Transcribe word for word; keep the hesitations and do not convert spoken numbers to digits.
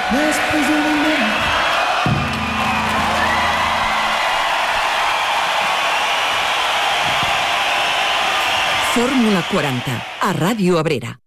Després d'un moment. Fórmula quaranta, a Ràdio Abrera.